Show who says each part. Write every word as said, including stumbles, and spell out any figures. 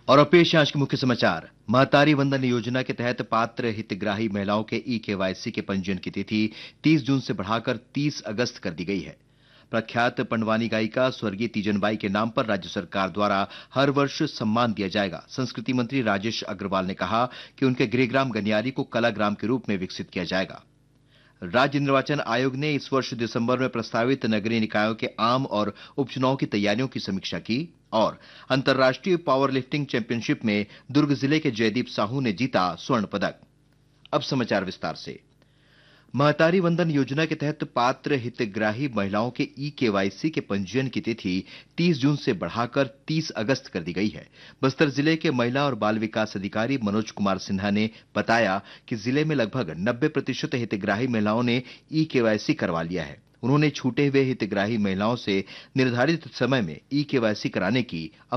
Speaker 1: और अब पेश है आज के मुख्य समाचार। महतारी वंदन योजना के तहत पात्र हितग्राही महिलाओं के ई केवाईसी के पंजीयन की तिथि तीस जून से बढ़ाकर तीस अगस्त कर दी गई है। प्रख्यात पंडवानी गायिका स्वर्गीय तीजनबाई के नाम पर राज्य सरकार द्वारा हर वर्ष सम्मान दिया जाएगा। संस्कृति मंत्री राजेश अग्रवाल ने कहा कि उनके गृहग्राम गनियारी को कला ग्राम के रूप में विकसित किया जाएगा। राज्य निर्वाचन आयोग ने इस वर्ष दिसंबर में प्रस्तावित नगरीय निकायों के आम और उपचुनाव की तैयारियों की समीक्षा की और अंतर्राष्ट्रीय पावर लिफ्टिंग चैंपियनशिप में दुर्ग जिले के जयदीप साहू ने जीता स्वर्ण पदक। अब समाचार विस्तार से। महतारी वंदन योजना के तहत पात्र हितग्राही महिलाओं के ई केवाईसी के पंजीयन की तिथि तीस जून से बढ़ाकर तीस अगस्त कर दी गई है। बस्तर जिले के महिला और बाल विकास अधिकारी मनोज कुमार सिन्हा ने बताया कि जिले में लगभग नब्बे प्रतिशत हितग्राही महिलाओं ने ई केवाईसी करवा लिया है। उन्होंने छूटे हुए हितग्राही महिलाओं से निर्धारित समय में ई केवाईसी कराने की